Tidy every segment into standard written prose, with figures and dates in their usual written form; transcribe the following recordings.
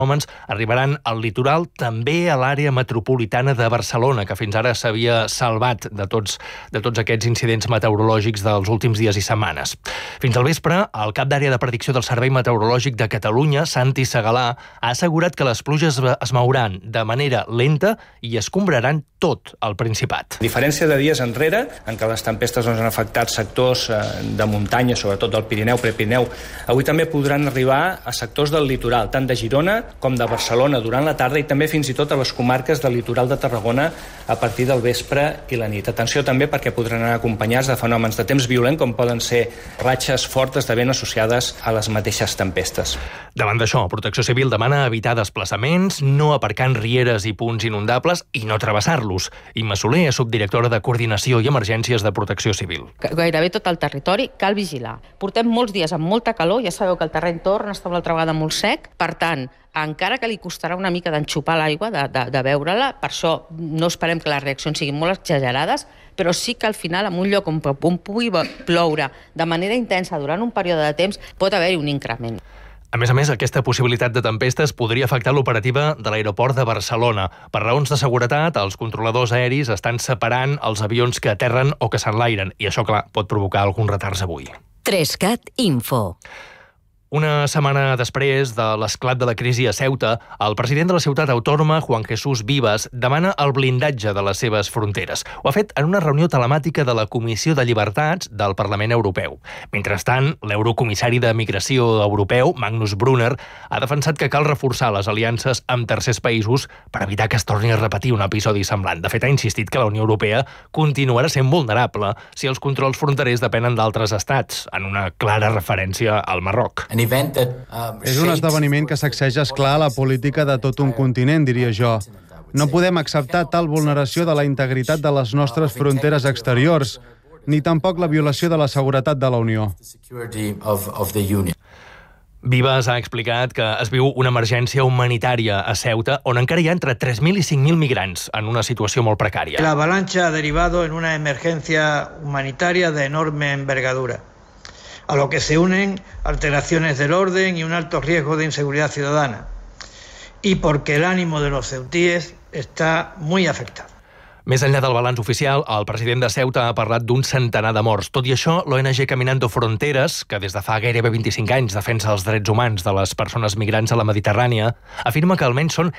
fenòmens arribaran al litoral, també a l'àrea metropolitana de Barcelona, que fins ara s'havia salvat de tots aquests incidents meteorològics dels últims dies i setmanes. Fins al vespre, el cap d'àrea de predicció del Servei Meteorològic de Catalunya, Santi Segalà, ha assegurat que les pluges es mouran de manera lenta i escombraran tot el Principat. A diferència de dies enrere, en què les tempestes han afectat sectors de muntanya, sobretot del Pirineu, Prepirineu, avui també podran arribar a sectors del litoral, tant de Girona com de Barcelona durant la tarda i també fins i tot a les comarques del litoral de Tarragona a partir del vespre i la nit. Atenció també perquè podran anar acompanyats de fenòmens de temps violent com poden ser ratxes fortes de vent associades a les mateixes tempestes. Davant d'això, Protecció Civil demana evitar desplaçaments, no aparcar en rieres i punts inundables i no travessar-los. Imma Soler és subdirectora de Coordinació i Emergències de Protecció Civil. Gairebé tot el territori cal vigilar. Portem molts dies amb molta calor, ja sabeu que el terreny torna a estar una altra vegada molt sec, per tant, encara que li costarà una mica d'enxupar l'aigua, de veure-la, per això no esperem que les reaccions siguin molt exagerades, però sí que al final, en un lloc on pugui ploure de manera intensa durant un període de temps, pot haver-hi un increment. A més, aquesta possibilitat de tempestes podria afectar l'operativa de l'aeroport de Barcelona. Per raons de seguretat, els controladors aeris estan separant els avions que aterren o que s'enlairen, i això, clar, pot provocar alguns retards avui. 3CAT Info. Una setmana després de l'esclat de la crisi a Ceuta, el president de la ciutat autònoma, Juan Jesús Vivas, demana el blindatge de les seves fronteres. Ho ha fet en una reunió telemàtica de la Comissió de Llibertats del Parlament Europeu. Mentrestant, l'eurocomissari de Migració europeu, Magnus Brunner, ha defensat que cal reforçar les aliances amb tercers països per evitar que es torni a repetir un episodi semblant. De fet, ha insistit que la Unió Europea continuarà sent vulnerable si els controls fronterers depenen d'altres estats, en una clara referència al Marroc. És un esdeveniment que sacseja, esclar, la política de tot un continent, diria jo. No podem acceptar tal vulneració de la integritat de les nostres fronteres exteriors, ni tampoc la violació de la seguretat de la Unió. Vivas ha explicat que es viu una emergència humanitària a Ceuta, on encara hi ha entre 3.000 i 5.000 migrants en una situació molt precària. La avalancha ha derivado en una emergencia humanitaria de enorme envergadura, a lo que se unen alteraciones del orden y un alto riesgo de inseguridad ciudadana, y porque el ánimo de los ceutíes está muy afectado. Més enllà del balanç oficial, el president de Ceuta ha parlat d'un centenar de morts. Tot i això, l'ONG Caminando Fronteres, que des de fa gairebé 25 anys defensa els drets humans de les persones migrants a la Mediterrània, afirma que almenys són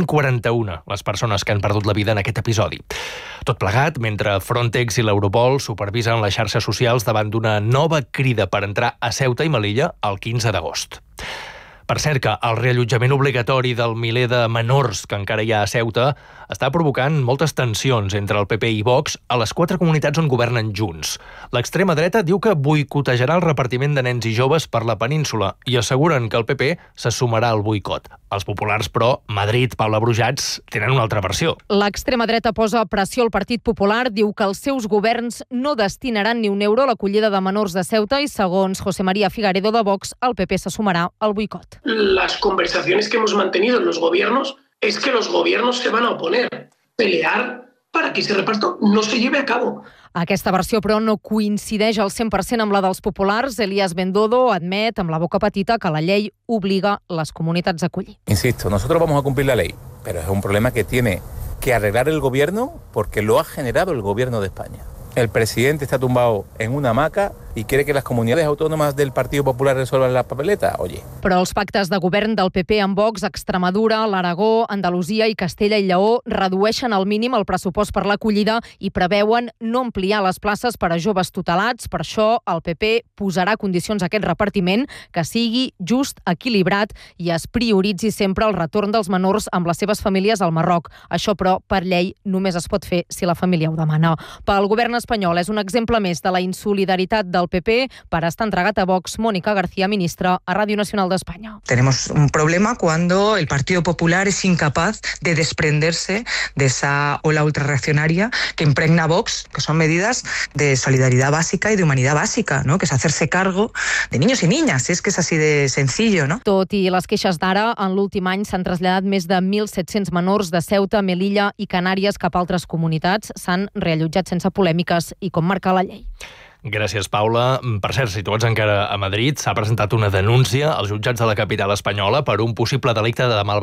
141 les persones que han perdut la vida en aquest episodi. Tot plegat, mentre Frontex i l'Europol supervisen les xarxes socials davant d'una nova crida per entrar a Ceuta i Melilla el 15 d'agost. Per cert, que el reallotjament obligatori del miler de menors que encara hi ha a Ceuta està provocant moltes tensions entre el PP i Vox a les 4 comunitats on governen junts. L'extrema dreta diu que boicotejarà el repartiment de nens i joves per la península i asseguren que el PP se sumarà al boicot. Els populars, però, Madrid, Paula Brujats, tenen una altra versió. L'extrema dreta posa pressió al Partit Popular, diu que els seus governs no destinaran ni un euro a l'acollida de menors de Ceuta i, segons José María Figaredo de Vox, el PP se sumarà al boicot. Las conversaciones que hemos mantenido en los gobiernos es que los gobiernos se van a oponer, pelear para que ese reparto no se lleve a cabo. Aquesta versió, però, no coincideix al 100% amb la dels populars. Elías Bendodo admet, amb la boca petita, que la llei obliga les comunitats a acollir. Insisto, nosotros vamos a cumplir la ley, pero es un problema que tiene que arreglar el gobierno porque lo ha generado el gobierno de España. El presidente está tumbado en una hamaca i quiere que les comunitats autònomes del Partit Popular resolvan la papeleta, oye. Però els pactes de govern del PP amb Vox, Extremadura, l'Aragó, Andalusia i Castella i Lleó redueixen al mínim el pressupost per l'acollida i preveuen no ampliar les places per a joves tutelats. Per això el PP posarà condicions a aquest repartiment que sigui just, equilibrat i es prioritzi sempre el retorn dels menors amb les seves famílies al Marroc. Això, però, per llei només es pot fer si la família ho demana. Pel govern espanyol és un exemple més de la insolidaritat del PP per estar entregat a Vox. Mónica García, ministra a Radio Nacional de España. Tenemos un problema cuando el Partido Popular es incapaz de desprenderse de esa ola ultrarreaccionaria que impregna Vox, que son medidas de solidaridad básica y de humanidad básica, ¿no? Que es hacerse cargo de niños y niñas, es que es así de sencillo, ¿no? Tot i les queixes d'ara, en l'últim any s'han traslladat més de 1.700 menors de Ceuta, Melilla i Canàries cap a altres comunitats. S'han reallotjat sense polèmiques i com marca la llei. Gràcies, Paula. Per cert, situats encara a Madrid, s'ha presentat una denúncia als jutjats de la capital espanyola per un possible delicte de malversació